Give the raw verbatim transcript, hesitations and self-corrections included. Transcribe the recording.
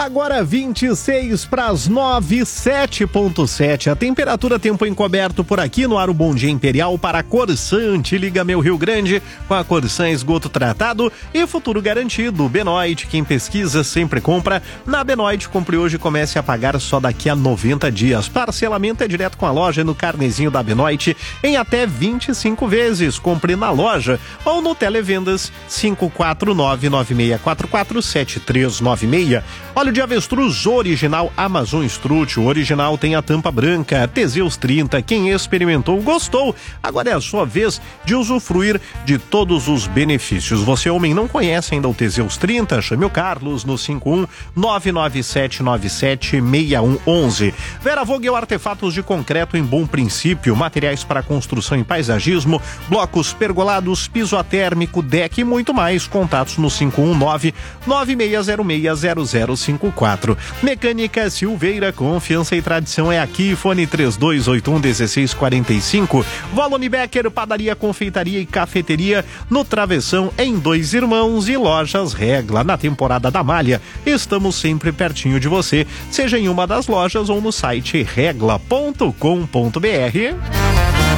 Agora vinte e seis para as nove, sete ponto sete. A temperatura, tempo encoberto por aqui no ar. O Bom Dia Imperial para a Corsan. Te liga, meu Rio Grande, com a Corsan esgoto tratado e futuro garantido. Benoit, quem pesquisa sempre compra. Na Benoit, compre hoje e comece a pagar só daqui a noventa dias. Parcelamento é direto com a loja no carnezinho da Benoit em até vinte e cinco vezes. Compre na loja ou no Televendas cinco quatro nove, nove seis quatro quatro, sete três nove seis. Óleo de avestruz original Amazon Strut. O original tem a tampa branca. Teseus trinta. Quem experimentou gostou. Agora é a sua vez de usufruir de todos os benefícios. Você, homem, não conhece ainda o Teseus trinta? Chame o Carlos no cinco um nove nove sete nove sete seis um um um. Vera Vogel, artefatos de concreto em bom princípio, materiais para construção e paisagismo, blocos pergolados, piso atérmico, deck e muito mais. Contatos no cinco um nove nove seis zero seis zero zero cinco quatro. Mecânica Silveira, confiança e tradição é aqui. Fone três dois oito um um seis quatro cinco. Volone Becker, padaria, confeitaria e cafeteria no Travessão, em Dois Irmãos. E Lojas Regla. Na temporada da malha, estamos sempre pertinho de você, seja em uma das lojas ou no site regla ponto com ponto br.